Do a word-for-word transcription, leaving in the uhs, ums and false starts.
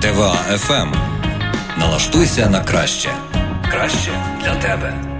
ТВА еф ем. Налаштуйся на краще. Краще для тебе.